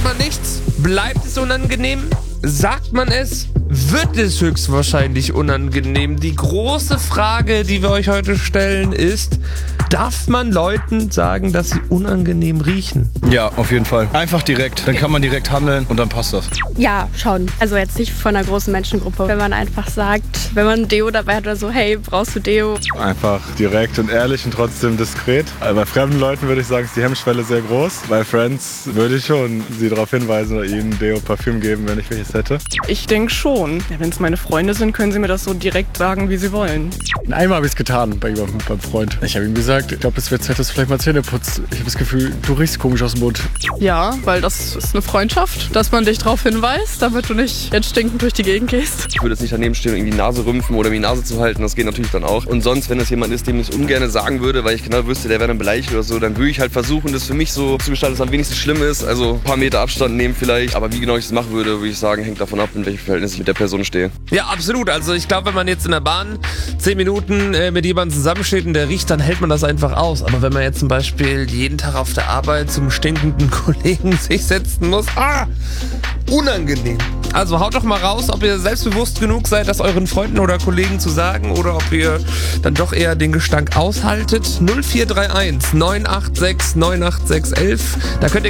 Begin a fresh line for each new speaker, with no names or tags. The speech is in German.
man nichts? Bleibt es unangenehm? Sagt man es? Wird es höchstwahrscheinlich unangenehm? Die große Frage, die wir euch heute stellen, ist: Darf man Leuten sagen, dass sie unangenehm riechen?
Ja, auf jeden Fall. Einfach direkt. Dann kann man direkt handeln und dann passt das.
Ja, schon. Also jetzt nicht von einer großen Menschengruppe. Wenn man einfach sagt, wenn man Deo dabei hat oder so, hey, brauchst du Deo?
Einfach direkt und ehrlich und trotzdem diskret. Bei fremden Leuten würde ich sagen, ist die Hemmschwelle sehr groß. Bei Friends würde ich schon sie darauf hinweisen oder ihnen Deo, Parfüm geben, wenn ich welches hätte.
Ich denke schon. Ja, wenn es meine Freunde sind, können sie mir das so direkt sagen, wie sie wollen.
Einmal habe ich es getan bei jemandem, beim Freund. Ich habe ihm gesagt, ich glaube, es wird Zeit, dass du vielleicht mal Zähne putzt. Ich habe das Gefühl, du riechst komisch aus dem Mund.
Ja, weil das ist eine Freundschaft, dass man dich darauf hinweist, damit du nicht jetzt stinkend durch die Gegend gehst.
Ich würde jetzt nicht daneben stehen und irgendwie die Nase rümpfen oder mir die Nase zu halten, das geht natürlich dann auch. Und sonst, wenn es jemand ist, dem ich es ungern sagen würde, weil ich genau wüsste, der wäre dann beleidigt oder so, dann würde ich halt versuchen, das für mich so zu gestalten, dass es am wenigsten schlimm ist. Also ein paar Meter Abstand nehmen vielleicht. Aber wie genau ich das machen würde, würde ich sagen, hängt davon ab, in welchem Verhältnis ich mit der Person stehe.
Ja, absolut. Also ich glaube, wenn man jetzt in der Bahn 10 Minuten mit jemandem zusammensteht und der riecht, dann hält man das einfach aus. Aber wenn man jetzt zum Beispiel jeden Tag auf der Arbeit zum stinkenden Kollegen sich setzen muss, unangenehm. Also haut doch mal raus, ob ihr selbstbewusst genug seid, das euren Freunden oder Kollegen zu sagen oder ob ihr dann doch eher den Gestank aushaltet. 0431 986 98611. Da könnt ihr